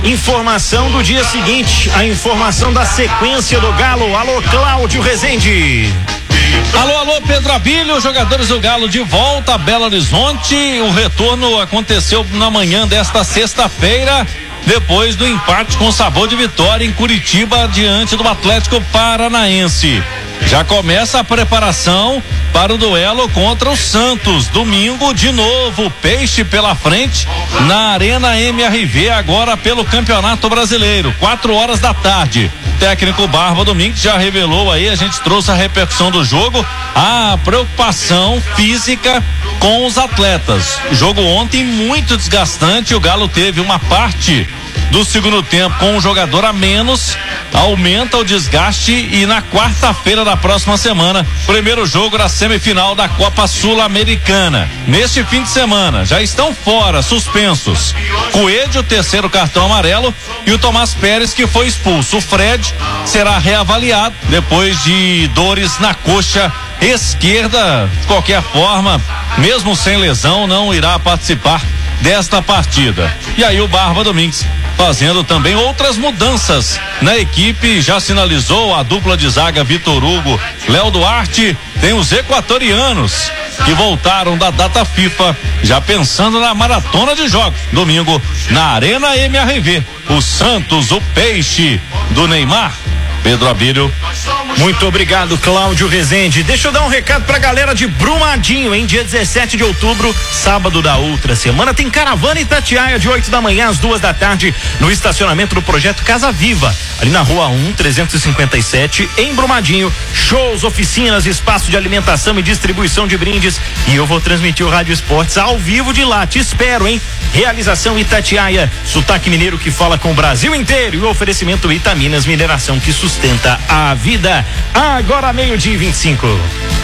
informação do dia seguinte, a informação da sequência do Galo. Alô, Cláudio Rezende. Alô, Pedro Abílio, jogadores do Galo de volta a Belo Horizonte. O retorno aconteceu na manhã desta sexta-feira, depois do empate com sabor de vitória em Curitiba diante do Atlético Paranaense. Já começa a preparação para o duelo contra o Santos. Domingo, de novo, Peixe pela frente na Arena MRV, agora pelo Campeonato Brasileiro, 4 da tarde. Técnico Barba Domingues já revelou aí, a gente trouxe a repercussão do jogo, a preocupação física com os atletas. Jogo ontem muito desgastante, o Galo teve uma parte do segundo tempo com um jogador a menos, aumenta o desgaste e na quarta-feira da próxima semana, primeiro jogo da semifinal da Copa Sul-Americana. Neste fim de semana já estão fora, suspensos, Coelho, terceiro cartão amarelo, e o Tomás Pérez, que foi expulso. O Fred será reavaliado depois de dores na coxa esquerda. De qualquer forma, mesmo sem lesão, não irá participar desta partida. E aí o Barba Domingues fazendo também outras mudanças na equipe, já sinalizou a dupla de zaga Vitor Hugo, Léo Duarte, tem os equatorianos que voltaram da data FIFA, já pensando na maratona de jogos, domingo na Arena MRV, o Santos, o Peixe do Neymar. Pedro Abílio. Muito obrigado, Cláudio Rezende. Deixa eu dar um recado pra galera de Brumadinho, hein? Dia 17 de outubro, sábado da outra semana, tem caravana Itatiaia de 8 da manhã às 2 da tarde no estacionamento do Projeto Casa Viva, ali na Rua 1, 357, em Brumadinho. Shows, oficinas, espaço de alimentação e distribuição de brindes. E eu vou transmitir o Rádio Esportes ao vivo de lá. Te espero, hein? Realização Itatiaia, sotaque mineiro que fala com o Brasil inteiro, e o oferecimento Itaminas, mineração que sustenta a vida. Agora 12:25.